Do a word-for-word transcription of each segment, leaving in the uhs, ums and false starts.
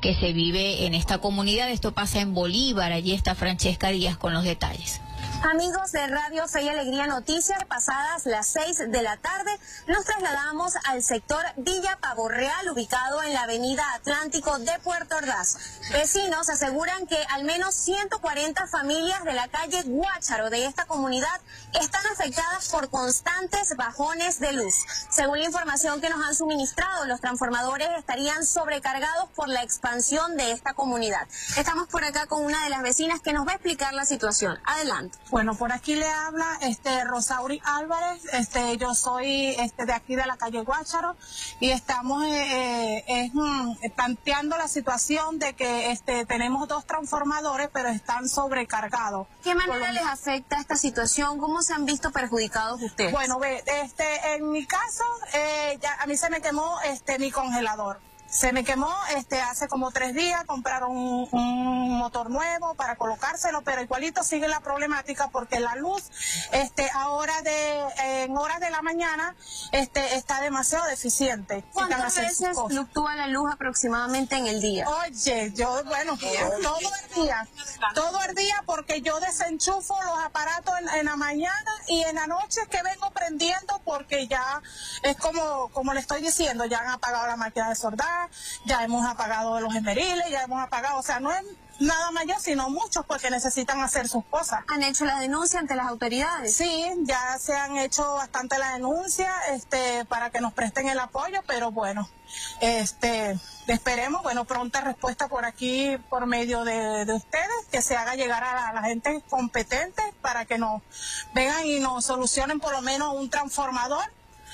que se vive en esta comunidad. Esto pasa en Bolívar. Allí está Francesca Díaz con los detalles. Amigos de Radio Fe y Alegría Noticias, pasadas las seis de la tarde, nos trasladamos al sector Villa Pavo Real, ubicado en la avenida Atlántico de Puerto Ordaz. Vecinos aseguran que al menos ciento cuarenta familias de la calle Guácharo de esta comunidad están afectadas por constantes bajones de luz. Según la información que nos han suministrado, los transformadores estarían sobrecargados por la expansión de esta comunidad. Estamos por acá con una de las vecinas que nos va a explicar la situación. Adelante. Bueno, por aquí le habla este Rosauri Álvarez. Este, yo soy este de aquí de la calle Guácharo y estamos eh, eh, planteando la situación de que este tenemos dos transformadores, pero están sobrecargados. ¿Qué manera les afecta esta situación? ¿Cómo se han visto perjudicados ustedes? Bueno, ve, este, en mi caso, eh, ya, a mí se me quemó este mi congelador. Se me quemó este hace como tres días, compraron un, un motor nuevo para colocárselo, pero igualito sigue la problemática porque la luz este ahora de en horas de la mañana este está demasiado deficiente. ¿Cuántas veces fluctúa la luz aproximadamente en el día? Oye, yo bueno, todo el día, todo el día porque yo desenchufo los aparatos en, en la mañana y en la noche que vengo prendiendo porque ya es como, como le estoy diciendo, ya han apagado la máquina de soldar, ya hemos apagado los esmeriles, ya hemos apagado, o sea, no es nada mayor, sino muchos porque necesitan hacer sus cosas. ¿Han hecho la denuncia ante las autoridades? Sí, ya se han hecho bastante la denuncia este, para que nos presten el apoyo, pero bueno, este, esperemos, bueno, pronta respuesta por aquí, por medio de, de ustedes, que se haga llegar a la, a la gente competente para que nos vengan y nos solucionen por lo menos un transformador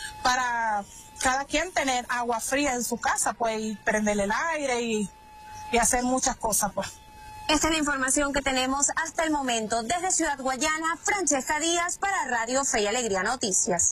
para cada quien tener agua fría en su casa, pues, y prenderle el aire y, y hacer muchas cosas, pues. Esta es la información que tenemos hasta el momento. Desde Ciudad Guayana, Francesca Díaz para Radio Fe y Alegría Noticias.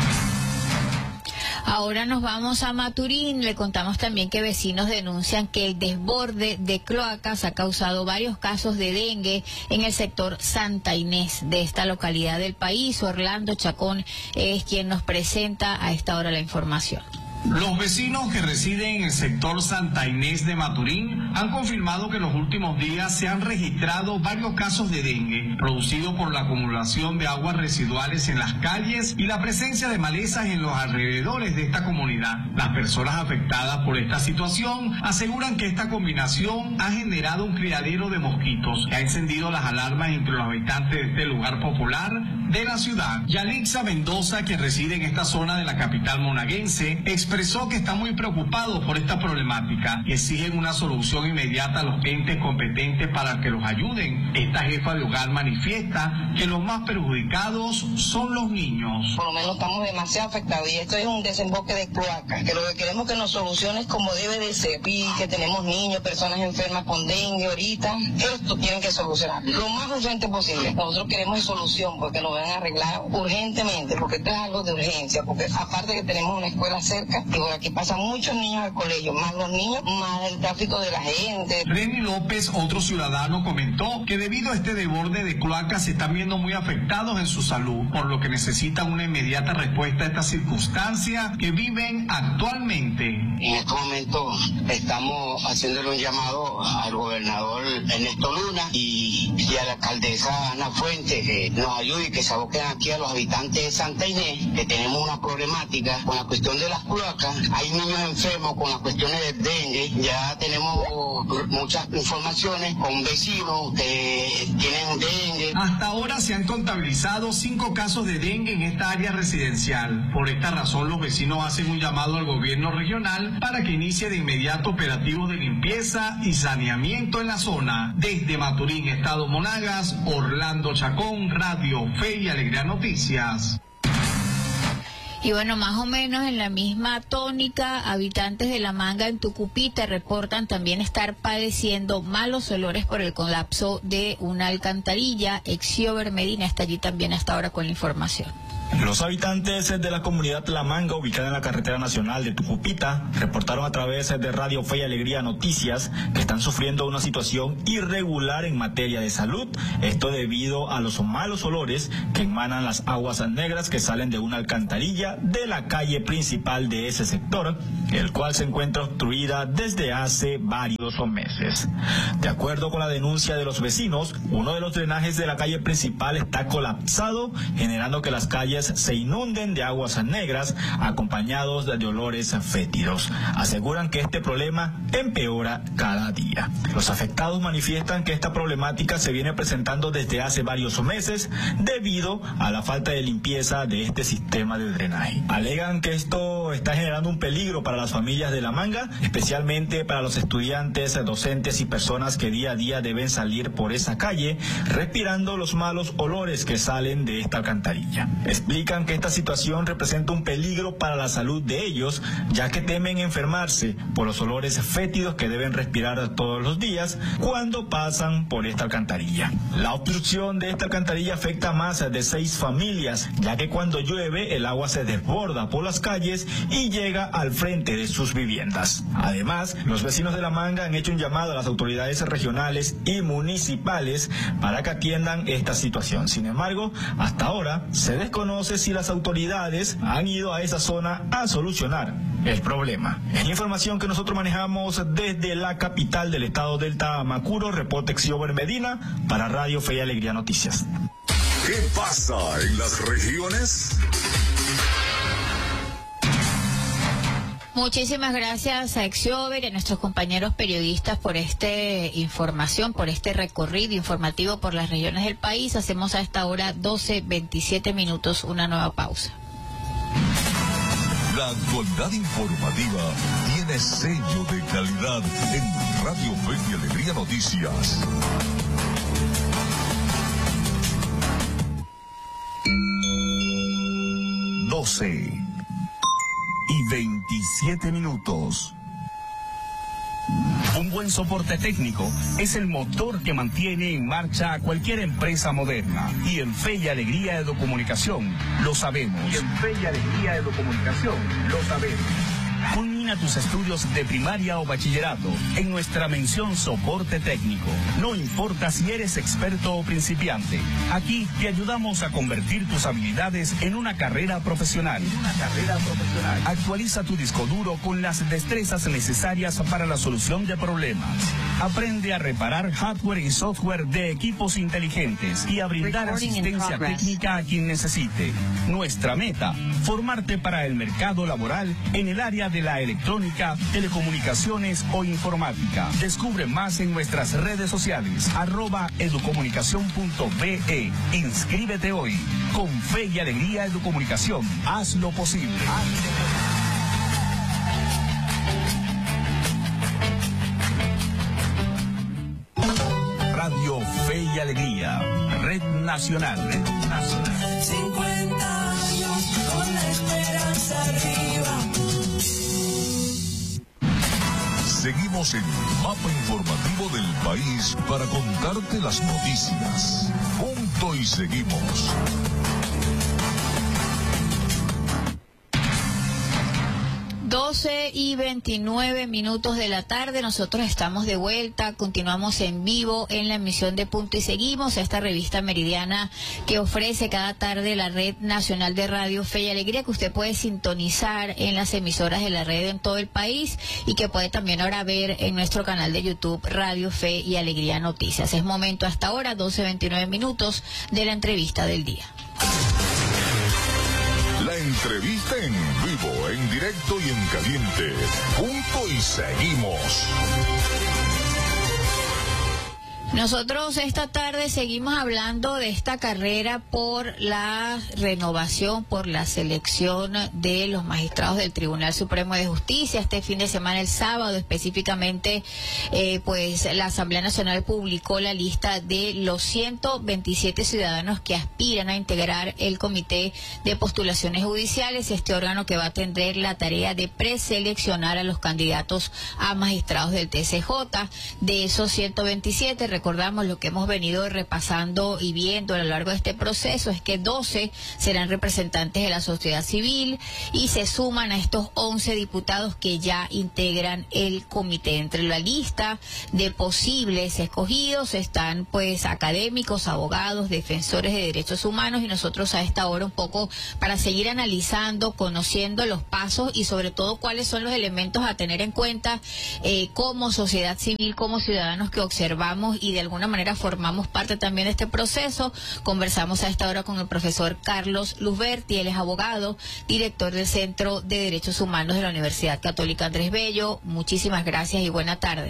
Ahora nos vamos a Maturín. Le contamos también que vecinos denuncian que el desborde de cloacas ha causado varios casos de dengue en el sector Santa Inés de esta localidad del país. Orlando Chacón es quien nos presenta a esta hora la información. Los vecinos que residen en el sector Santa Inés de Maturín han confirmado que en los últimos días se han registrado varios casos de dengue producidos por la acumulación de aguas residuales en las calles y la presencia de malezas en los alrededores de esta comunidad. Las personas afectadas por esta situación aseguran que esta combinación ha generado un criadero de mosquitos que ha encendido las alarmas entre los habitantes de este lugar popular de la ciudad. Yalixa Mendoza, que reside en esta zona de la capital monaguense, expresó que está muy preocupado por esta problemática y exigen una solución inmediata a los entes competentes para que los ayuden. Esta jefa de hogar manifiesta que los más perjudicados son los niños. Por lo menos estamos demasiado afectados y esto es un desemboque de cloacas, que lo que queremos es que nos soluciones como debe de ser, y que tenemos niños, personas enfermas con dengue ahorita, esto tienen que solucionar lo más urgente posible. Nosotros queremos solución porque nos van a arreglar urgentemente, porque esto es algo de urgencia, porque aparte que tenemos una escuela cerca, y por aquí pasan muchos niños al colegio, más los niños, más el tráfico de la gente. Reni López, otro ciudadano, comentó que debido a este desborde de cloacas se están viendo muy afectados en su salud, por lo que necesitan una inmediata respuesta a esta circunstancia que viven actualmente. En este momento estamos haciéndole un llamado al gobernador Ernesto Luna y, y a la alcaldesa Ana Fuente que nos ayude y que se aboquen aquí a los habitantes de Santa Inés, que tenemos una problemática con la cuestión de las cloacas. Hay niños enfermos con las cuestiones del dengue. Ya tenemos muchas informaciones con vecinos que tienen dengue. Hasta ahora se han contabilizado cinco casos de dengue en esta área residencial. Por esta razón, los vecinos hacen un llamado al gobierno regional para que inicie de inmediato operativos de limpieza y saneamiento en la zona. Desde Maturín, Estado Monagas, Orlando Chacón, Radio Fe y Alegría Noticias. Y bueno, más o menos en la misma tónica, habitantes de La Manga en Tucupita reportan también estar padeciendo malos olores por el colapso de una alcantarilla. Exiober Medina está allí también hasta ahora con la información. Los habitantes de la comunidad La Manga, ubicada en la carretera nacional de Tucupita, reportaron a través de Radio Fe y Alegría Noticias que están sufriendo una situación irregular en materia de salud. Esto debido a los malos olores que emanan las aguas negras que salen de una alcantarilla de la calle principal de ese sector, el cual se encuentra obstruida desde hace varios meses. De acuerdo con la denuncia de los vecinos, uno de los drenajes de la calle principal está colapsado, generando que las calles se inunden de aguas negras acompañados de olores fétidos. Aseguran que este problema empeora cada día. Los afectados manifiestan que esta problemática se viene presentando desde hace varios meses debido a la falta de limpieza de este sistema de drenaje. Alegan que esto está generando un peligro para las familias de La Manga, especialmente para los estudiantes, docentes y personas que día a día deben salir por esa calle respirando los malos olores que salen de esta alcantarilla. Explican que esta situación representa un peligro para la salud de ellos, ya que temen enfermarse por los olores fétidos que deben respirar todos los días cuando pasan por esta alcantarilla. La obstrucción de esta alcantarilla afecta a más de seis familias, ya que cuando llueve el agua se desborda por las calles y llega al frente de sus viviendas. Además, los vecinos de La Manga han hecho un llamado a las autoridades regionales y municipales para que atiendan esta situación. Sin embargo, hasta ahora se desconoce si las autoridades han ido a esa zona a solucionar el problema. En información que nosotros manejamos desde la capital del estado del Tamacuro, reporte Xiober Medina para Radio Fe y Alegría Noticias. ¿Qué pasa en las regiones? Muchísimas gracias a Xiober y a nuestros compañeros periodistas por esta información, por este recorrido informativo por las regiones del país. Hacemos a esta hora doce veintisiete minutos una nueva pausa. La actualidad informativa tiene sello de calidad en Radio Fe y Alegría Noticias. doce y veintisiete minutos. Un buen soporte técnico es el motor que mantiene en marcha a cualquier empresa moderna. Y en Fe y Alegría Educomunicación lo sabemos. Y en Fe y Alegría Educomunicación lo sabemos. Culmina tus estudios de primaria o bachillerato en nuestra mención soporte técnico. No importa si eres experto o principiante, aquí te ayudamos a convertir tus habilidades en una carrera profesional. En una carrera profesional. Actualiza tu disco duro con las destrezas necesarias para la solución de problemas. Aprende a reparar hardware y software de equipos inteligentes y a brindar asistencia técnica a quien necesite. Nuestra meta, formarte para el mercado laboral en el área de la electrónica, telecomunicaciones o informática. Descubre más en nuestras redes sociales, arroba educomunicación punto be. Inscríbete hoy. Con Fe y Alegría Educomunicación, haz lo posible. Radio Fe y Alegría, Red Nacional. Red Nacional. cincuenta años con la esperanza arriba. Seguimos en el mapa informativo del país para contarte las noticias. Punto y seguimos. doce y veintinueve minutos de la tarde, nosotros estamos de vuelta, continuamos en vivo en la emisión de Punto y Seguimos, esta revista meridiana que ofrece cada tarde la Red Nacional de Radio Fe y Alegría, que usted puede sintonizar en las emisoras de la red en todo el país y que puede también ahora ver en nuestro canal de YouTube Radio Fe y Alegría Noticias. Es momento hasta ahora, doce veintinueve minutos de la entrevista del día. La entrevista en vivo, en directo y en caliente. Punto y seguimos. Nosotros esta tarde seguimos hablando de esta carrera por la renovación, por la selección de los magistrados del Tribunal Supremo de Justicia. Este fin de semana, el sábado específicamente, eh, pues la Asamblea Nacional publicó la lista de los ciento veintisiete ciudadanos que aspiran a integrar el Comité de Postulaciones Judiciales, este órgano que va a tener la tarea de preseleccionar a los candidatos a magistrados del T C J. De esos ciento veintisiete, recordamos lo que hemos venido repasando y viendo a lo largo de este proceso es que doce serán representantes de la sociedad civil y se suman a estos once diputados que ya integran el comité. Entre la lista de posibles escogidos están pues académicos, abogados, defensores de derechos humanos, y nosotros a esta hora un poco para seguir analizando, conociendo los pasos y sobre todo cuáles son los elementos a tener en cuenta eh, como sociedad civil, como ciudadanos que observamos y de alguna manera formamos parte también de este proceso. Conversamos a esta hora con el profesor Carlos Luzberti, él es abogado, director del Centro de Derechos Humanos de la Universidad Católica Andrés Bello. Muchísimas gracias y buena tarde.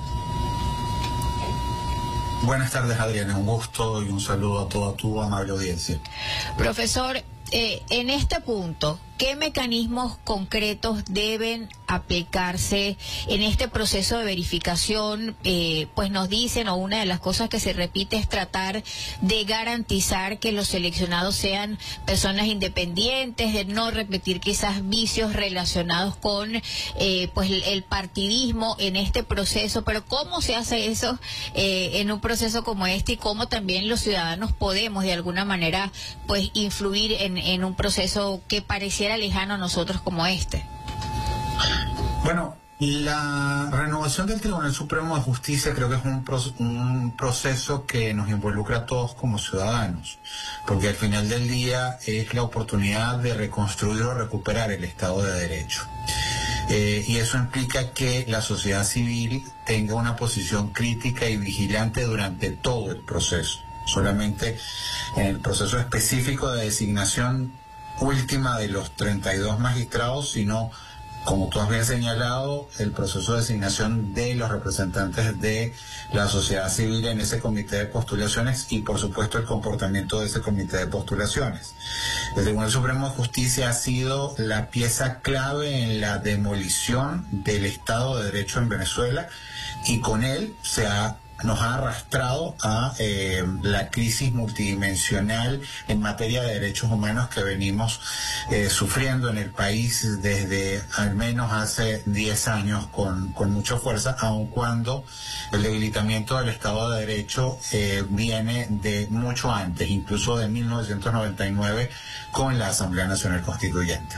Buenas tardes, Adriana, un gusto y un saludo a toda tu amable audiencia. Profesor, eh, en este punto, ¿qué mecanismos concretos deben aplicarse en este proceso de verificación? Eh, pues nos dicen, o una de las cosas que se repite es tratar de garantizar que los seleccionados sean personas independientes, de no repetir quizás vicios relacionados con eh, pues el partidismo en este proceso. Pero ¿cómo se hace eso eh, en un proceso como este y cómo también los ciudadanos podemos de alguna manera pues influir en, en un proceso que pareciera lejano a nosotros como este? Bueno, la renovación del Tribunal Supremo de Justicia creo que es un, pro un proceso que nos involucra a todos como ciudadanos, porque al final del día es la oportunidad de reconstruir o recuperar el Estado de Derecho. Eh, y eso implica que la sociedad civil tenga una posición crítica y vigilante durante todo el proceso. Solamente en el proceso específico de designación última de los treinta y dos magistrados, sino, como tú has bien señalado, el proceso de designación de los representantes de la sociedad civil en ese comité de postulaciones y, por supuesto, el comportamiento de ese comité de postulaciones. El Tribunal Supremo de Justicia ha sido la pieza clave en la demolición del Estado de Derecho en Venezuela y con él se ha nos ha arrastrado a eh, la crisis multidimensional en materia de derechos humanos que venimos eh, sufriendo en el país desde al menos hace diez años con, con mucha fuerza, aun cuando el debilitamiento del Estado de Derecho eh, viene de mucho antes, incluso de mil novecientos noventa y nueve con la Asamblea Nacional Constituyente.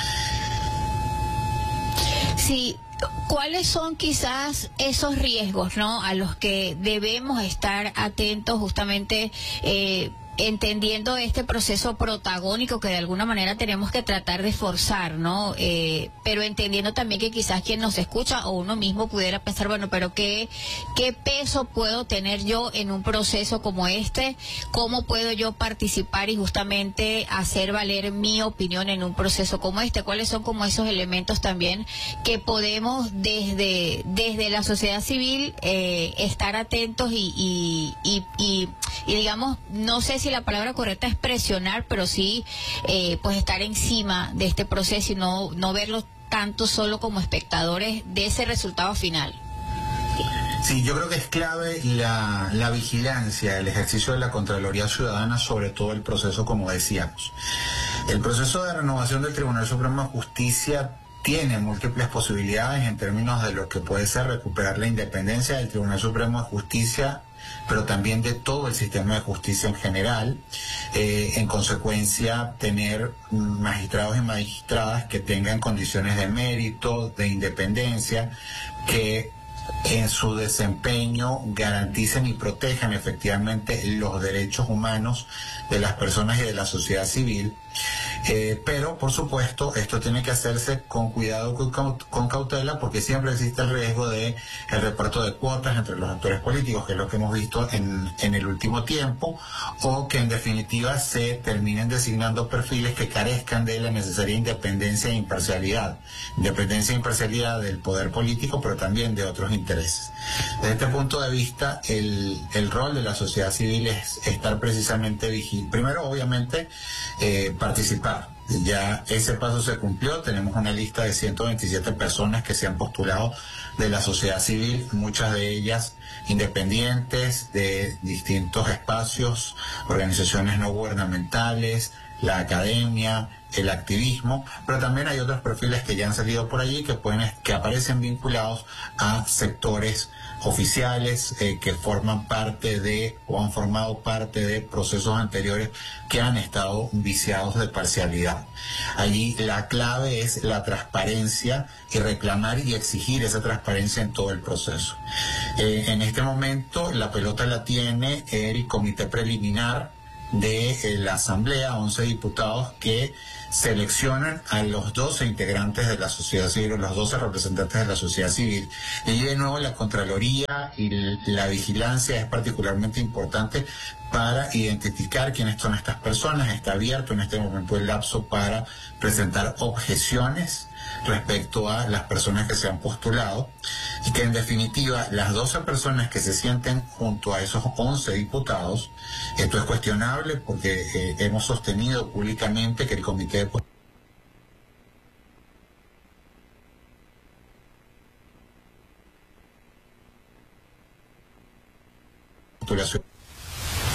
Sí. ¿Cuáles son quizás esos riesgos, ¿no?, a los que debemos estar atentos justamente eh, entendiendo este proceso protagónico que de alguna manera tenemos que tratar de forzar, ¿no? Eh, pero entendiendo también que quizás quien nos escucha o uno mismo pudiera pensar, bueno, pero ¿qué, qué peso puedo tener yo en un proceso como este? ¿Cómo puedo yo participar y justamente hacer valer mi opinión en un proceso como este? ¿Cuáles son como esos elementos también que podemos desde, desde la sociedad civil eh, estar atentos y, y, y, y, y digamos, no sé si la palabra correcta es presionar, pero sí eh, pues estar encima de este proceso y no, no verlo tanto solo como espectadores de ese resultado final? Sí, yo creo que es clave la, la vigilancia, el ejercicio de la Contraloría Ciudadana sobre todo el proceso, como decíamos. El proceso de renovación del Tribunal Supremo de Justicia tiene múltiples posibilidades en términos de lo que puede ser recuperar la independencia del Tribunal Supremo de Justicia, pero también de todo el sistema de justicia en general. Eh, en consecuencia, tener magistrados y magistradas que tengan condiciones de mérito, de independencia, que en su desempeño garanticen y protejan efectivamente los derechos humanos de las personas y de la sociedad civil. Eh, pero, por supuesto, esto tiene que hacerse con cuidado, con, con cautela, porque siempre existe el riesgo de el reparto de cuotas entre los actores políticos, que es lo que hemos visto en, en el último tiempo, o que en definitiva se terminen designando perfiles que carezcan de la necesaria independencia e imparcialidad. Independencia e imparcialidad del poder político, pero también de otros intereses. Desde este punto de vista, el, el rol de la sociedad civil es estar precisamente vigilante. Primero, obviamente, eh, participar. Ya ese paso se cumplió, tenemos una lista de ciento veintisiete personas que se han postulado de la sociedad civil, muchas de ellas independientes, de distintos espacios, organizaciones no gubernamentales, la academia, el activismo, pero también hay otros perfiles que ya han salido por allí que pueden que aparecen vinculados a sectores oficiales eh, que forman parte de o han formado parte de procesos anteriores que han estado viciados de parcialidad. Allí la clave es la transparencia y reclamar y exigir esa transparencia en todo el proceso. Eh, en este momento la pelota la tiene el comité preliminar de eh, la Asamblea, once diputados que seleccionan a los doce integrantes de la sociedad civil, o los doce representantes de la sociedad civil. Y de nuevo la Contraloría y la vigilancia es particularmente importante para identificar quiénes son estas personas. Está abierto en este momento el lapso para presentar objeciones respecto a las personas que se han postulado, y que en definitiva las doce personas que se sienten junto a esos once diputados, esto es cuestionable porque eh, hemos sostenido públicamente que el comité de postulación